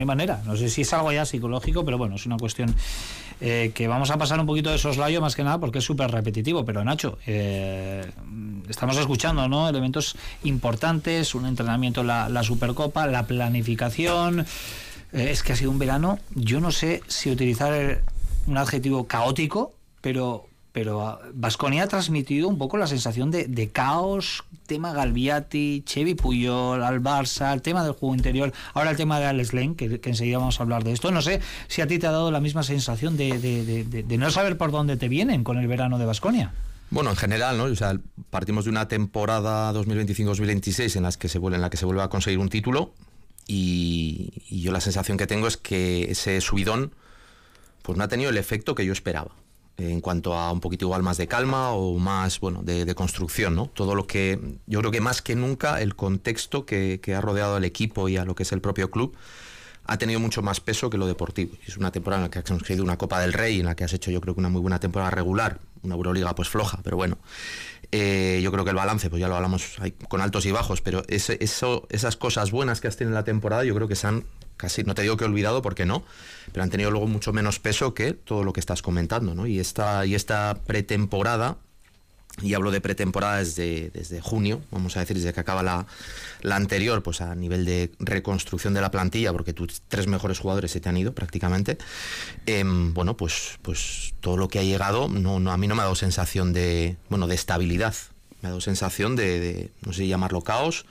de manera. No sé si es algo ya psicológico, pero bueno, es una cuestión que vamos a pasar un poquito de soslayo más que nada porque es súper repetitivo. Pero Nacho, estamos escuchando, ¿no?, elementos importantes, un entrenamiento, la Supercopa, la planificación. Es que ha sido un verano, yo no sé si utilizar un adjetivo caótico, pero Baskonia ha transmitido un poco la sensación de caos, tema Galviati, Xevi Puyol, al Barça, el tema del juego interior, ahora el tema de Alex Len, que enseguida vamos a hablar de esto. No sé si a ti te ha dado la misma sensación de no saber por dónde te vienen con el verano de Baskonia. Bueno, en general, ¿no? O sea, partimos de una temporada 2025-2026 en la que se vuelve a conseguir un título y yo la sensación que tengo es que ese subidón pues no ha tenido el efecto que yo esperaba. En cuanto a un poquito igual más de calma o más, bueno, de construcción, ¿no? Todo lo que, yo creo que más que nunca el contexto que ha rodeado al equipo y a lo que es el propio club ha tenido mucho más peso que lo deportivo. Es una temporada en la que has conseguido una Copa del Rey, en la que has hecho yo creo que una muy buena temporada regular, una Euroliga pues floja, pero bueno, yo creo que el balance, pues ya lo hablamos con altos y bajos, pero esas cosas buenas que has tenido en la temporada yo creo que se han casi, no te digo que he olvidado porque no, pero han tenido luego mucho menos peso que todo lo que estás comentando, ¿no? Y esta pretemporada, y hablo de pretemporada desde junio, vamos a decir, desde que acaba la anterior, pues a nivel de reconstrucción de la plantilla, porque tus 3 mejores jugadores se te han ido prácticamente, bueno, pues todo lo que ha llegado, a mí no me ha dado sensación de estabilidad, me ha dado sensación de no sé llamarlo caos,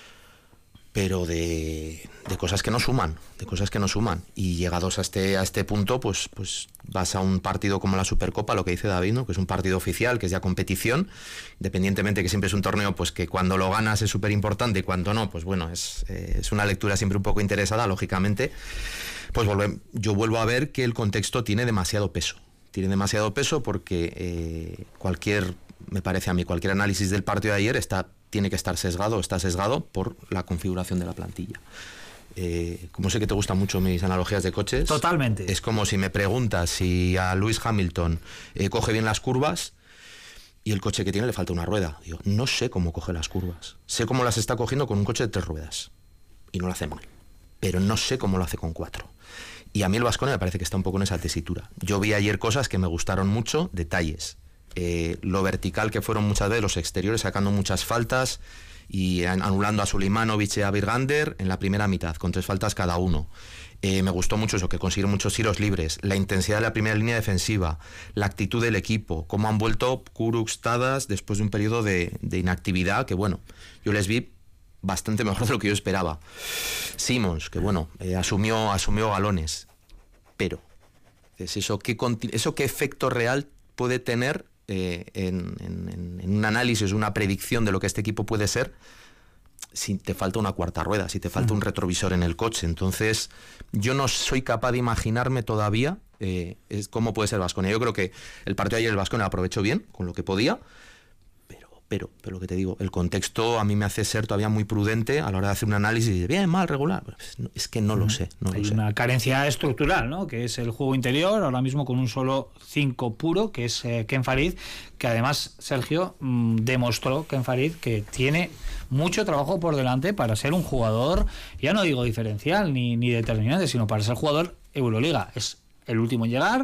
pero de cosas que no suman, y llegados a este punto, pues vas a un partido como la Supercopa, lo que dice David, ¿no?, que es un partido oficial, que es ya competición, independientemente que siempre es un torneo, pues que cuando lo ganas es súper importante y cuando no, pues bueno, es una lectura siempre un poco interesada, lógicamente, pues yo vuelvo a ver que el contexto tiene demasiado peso porque me parece a mí, cualquier análisis del partido de ayer está sesgado por la configuración de la plantilla. Como sé que te gustan mucho mis analogías de coches. Totalmente. Es como si me preguntas si a Lewis Hamilton coge bien las curvas y el coche que tiene le falta una rueda. Digo, no sé cómo coge las curvas. Sé cómo las está cogiendo con un coche de 3 ruedas. Y no lo hace mal. Pero no sé cómo lo hace con 4. Y a mí el Baskonia me parece que está un poco en esa tesitura. Yo vi ayer cosas que me gustaron mucho, detalles. Lo vertical que fueron muchas veces los exteriores, sacando muchas faltas y anulando a Suleimanovic y a Virgander en la primera mitad, con 3 faltas cada uno. Me gustó mucho eso, que consiguieron muchos tiros libres, la intensidad de la primera línea defensiva, la actitud del equipo, cómo han vuelto Kurucs, Tadas después de un periodo de inactividad, que bueno, yo les vi bastante mejor de lo que yo esperaba. Simmons, que bueno, asumió galones, pero ¿eso qué efecto real puede tener en un análisis, una predicción de lo que este equipo puede ser si te falta una cuarta rueda, si te falta un retrovisor en el coche? Entonces yo no soy capaz de imaginarme todavía cómo puede ser Baskonia. Yo creo que el partido de ayer el Baskonia aprovechó bien con lo que podía, pero lo que te digo, el contexto a mí me hace ser todavía muy prudente a la hora de hacer un análisis de bien, mal, regular. Es que no lo sé. Hay una carencia estructural, ¿no?, que es el juego interior, ahora mismo con un solo 5 puro, que es Ken Farid, que además, Sergio, demostró Ken Farid que tiene mucho trabajo por delante para ser un jugador, ya no digo diferencial ni determinante, sino para ser jugador Euroliga. Es el último en llegar,